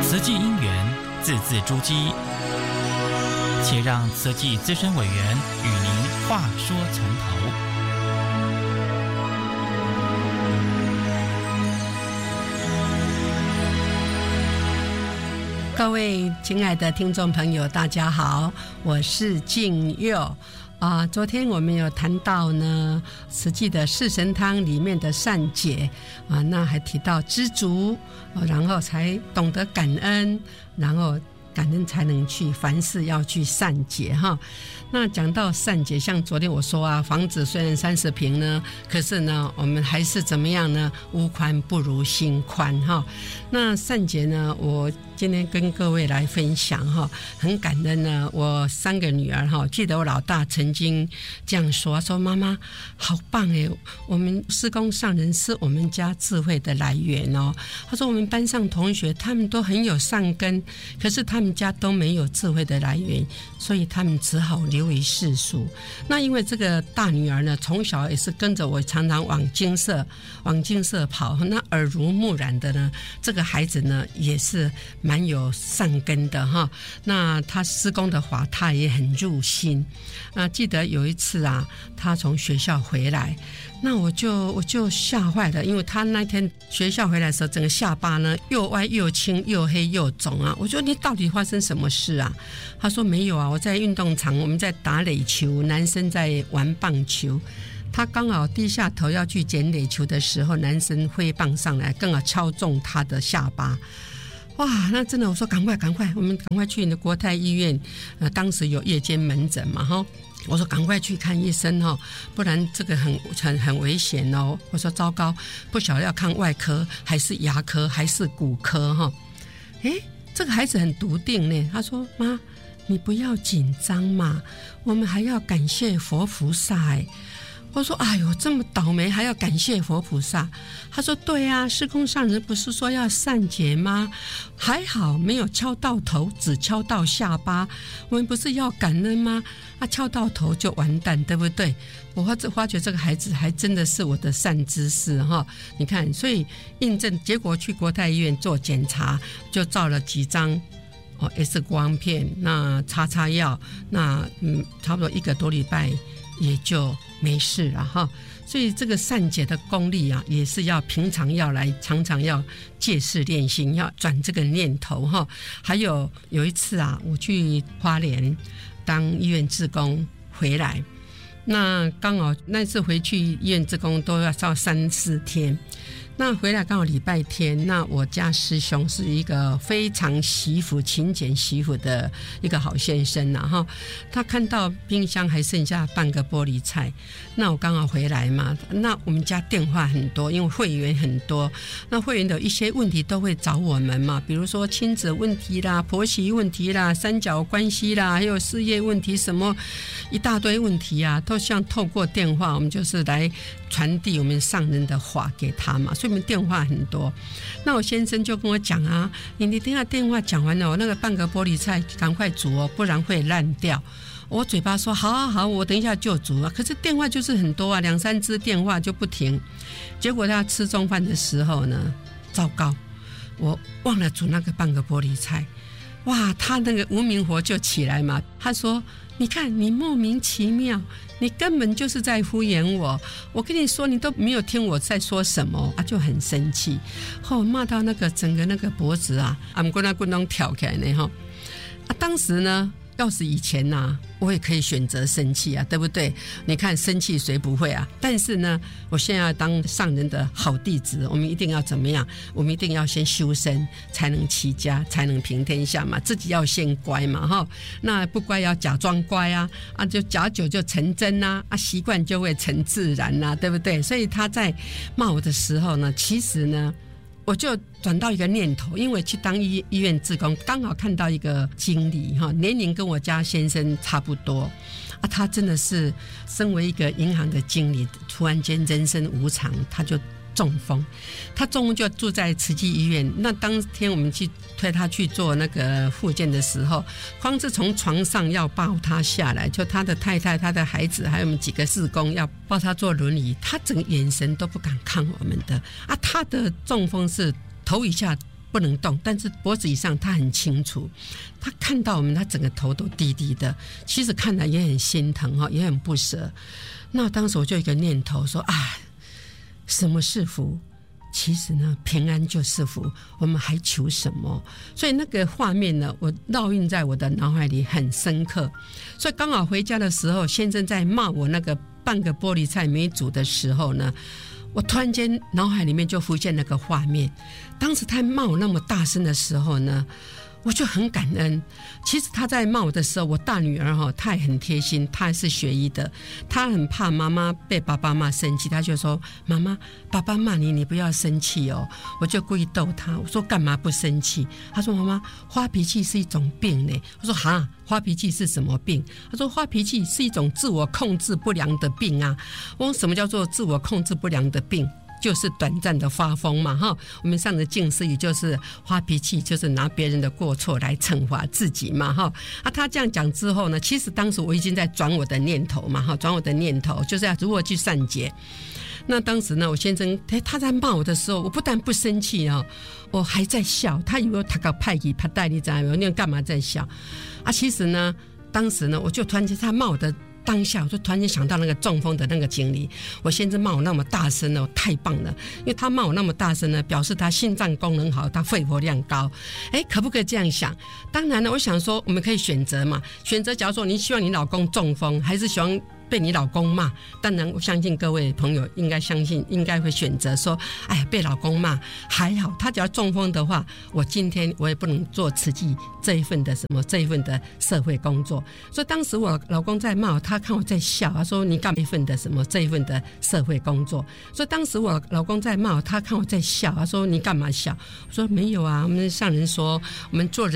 慈济因缘字字珠玑，且让慈济资深委员与您话说从头。 各位亲爱的听众朋友，大家好，我是静佑。昨天我们有谈到呢，慈济的四神汤里面的善解那还提到知足然后才懂得感恩，然后感恩才能去凡事要去善解哈。那讲到善解，像昨天我说房子虽然30平呢，可是呢我们还是怎么样呢？屋宽不如心宽哈。那善解呢，我今天跟各位来分享哈，很感恩呢。我3个女儿哈，记得我老大曾经这样说，说妈妈好棒耶，我们师公上人是我们家智慧的来源哦。他说我们班上同学他们都很有善根，可是他们家都没有智慧的来源，所以他们只好流于世俗。那因为这个大女儿呢，从小也是跟着我常常往精舍跑，那耳濡目染的呢，这个孩子呢也是蛮有善根的哈。那他师公的话他也很入心。记得有一次他从学校回来，那我就吓坏了，因为他那天学校回来的时候，整个下巴呢又歪又青又黑又肿我说你到底发生什么事啊？他说没有我在运动场，我们在打垒球，男生在玩棒球，他刚好低下头要去捡垒球的时候，男生挥棒上来，刚好敲中他的下巴。哇，那真的，我说赶快，我们赶快去你的国泰医院，当时有夜间门诊嘛哈。我说赶快去看医生不然这个很危险哦。我说糟糕，不晓得要看外科还是牙科还是骨科这个孩子很笃定呢。他说妈，你不要紧张嘛，我们还要感谢佛菩萨我说哎呦，这么倒霉还要感谢佛菩萨？他说对师公上人不是说要善解吗？还好没有敲到头，只敲到下巴，我们不是要感恩吗？敲到头就完蛋，对不对？我发觉这个孩子还真的是我的善知识你看，所以印证，结果去国泰医院做检查，就照了几张X 光片，那擦药，那差不多1个多礼拜也就没事了哈。所以这个善解的功力也是要平常要来，常常要戒事练心，要转这个念头哈。还有一次我去花莲当医院志工回来，那刚好那次回去医院志工都要到3-4天。那回来刚好礼拜天，那我家师兄是一个非常勤俭惜福的一个好先生他看到冰箱还剩下半个玻璃菜，那我刚好回来嘛，那我们家电话很多，因为会员很多，那会员的一些问题都会找我们嘛，比如说亲子问题啦、婆媳问题啦、三角关系啦，还有事业问题，什么一大堆问题都像透过电话，我们就是来传递我们上人的话给他嘛，所以我们电话很多。那我先生就跟我讲你等下电话讲完了，我那个半个玻璃菜赶快煮不然会烂掉。我嘴巴说好，我等一下就煮可是电话就是很多2-3支电话就不停。结果他吃中饭的时候呢，糟糕，我忘了煮那个半个玻璃菜。哇，他那个无名火就起来嘛，他说你看你莫名其妙，你根本就是在敷衍我跟你说你都没有听我在说什么就很生气骂到那个整个那个脖子不过那棍都挑起来呢当时呢，要是以前我也可以选择生气对不对？你看生气谁不会但是呢，我现在要当上人的好弟子，我们一定要怎么样？我们一定要先修身，才能齐家，才能平天下嘛，自己要先乖嘛那不乖要假装乖就假久就成真习惯就会成自然对不对？所以他在骂我的时候呢，其实呢我就转到一个念头，因为去当医院志工，刚好看到一个经理年龄跟我家先生差不多他真的是身为一个银行的经理，突然间人生无常，他就中风。他中风就住在慈济医院。那当天我们去推他去做那个复健的时候，光是从床上要抱他下来，就他的太太、他的孩子还有我们几个志工要抱他坐轮椅，他整个眼神都不敢看我们的他的中风是头一下不能动，但是脖子以上他很清楚，他看到我们，他整个头都低低的，其实看来也很心疼，也很不舍。那当时我就有一个念头说，什么是福？其实呢，平安就是福，我们还求什么？所以那个画面呢，我烙印在我的脑海里很深刻。所以刚好回家的时候，先生在骂我那个半个玻璃菜没煮的时候呢，我突然间脑海里面就浮现那个画面。当时他骂我那么大声的时候呢，我就很感恩。其实他在骂我的时候，我大女儿她也很贴心，她也是学医的，她很怕妈妈被爸爸骂生气，她就说，妈妈，爸爸骂你，你不要生气哦。我就故意逗她，我说干嘛不生气？她说妈妈，发脾气是一种病呢。我说哈，发脾气是什么病？她说发脾气是一种自我控制不良的病啊。我说什么叫做自我控制不良的病？就是短暂的发疯嘛，我们上的近似语就是发脾气，就是拿别人的过错来惩罚自己嘛，他这样讲之后呢，其实当时我已经在转我的念头嘛，转我的念头就是要如何去善解。那当时呢，我先生他在骂我的时候，我不但不生气我还在笑，他以为他搞派给他带你在，你干嘛在笑其实呢，当时呢，我就突然间他骂我的当下，我就突然间想到那个中风的那个经历。我先生骂我那么大声呢，太棒了，因为他骂我那么大声呢，表示他心脏功能好，他肺活量高。可不可以这样想？当然了，我想说我们可以选择嘛，选择假如说你希望你老公中风，还是希望被你老公骂，当然我相信各位朋友应该相信，应该会选择说，哎呀，被老公骂还好，他只要中风的话，我今天我也不能做慈济这一份的社会工作。所以当时我老公在骂我，他看我在笑，他说你干嘛这一份的这一份的社会工作？所以当时我老公在骂我，他看我在笑，他说你干嘛笑？我说没有啊，我们上人说我们做人